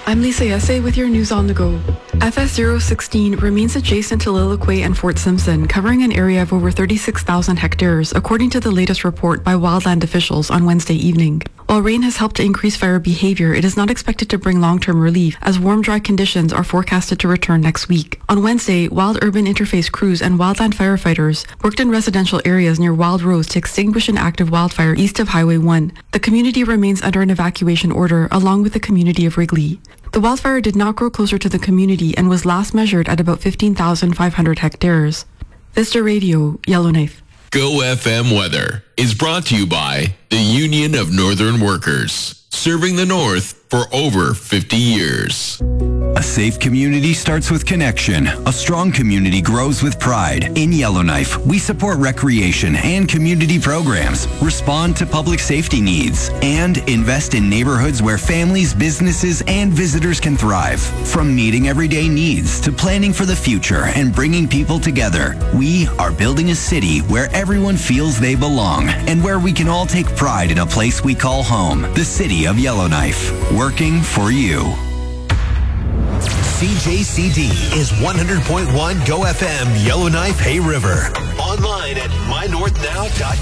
I'm Lisa Yesse with your news on the go. FS016 remains adjacent to Lilliquay and Fort Simpson, covering an area of over 36,000 hectares, according to the latest report by wildland officials on Wednesday evening. While rain has helped to increase fire behavior, it is not expected to bring long-term relief, as warm, dry conditions are forecasted to return next week. On Wednesday, Wild Urban Interface crews and wildland firefighters worked in residential areas near Wild Rose to extinguish an active wildfire east of Highway 1. The community remains under an evacuation order, along with the community of Wrigley. The wildfire did not grow closer to the community and was last measured at about 15,500 hectares. Vista Radio, Yellowknife. Go FM Weather is brought to you by the Union of Northern Workers, serving the North for over 50 years. A safe community starts with connection. A strong community grows with pride. In Yellowknife, we support recreation and community programs, respond to public safety needs, and invest in neighborhoods where families, businesses, and visitors can thrive. From meeting everyday needs to planning for the future and bringing people together, we are building a city where everyone feels they belong and where we can all take pride in a place we call home, the city of Yellowknife, working for you. CJCD is 100.1 Go FM, Yellowknife, Hay River. Online at mynorthnow.com.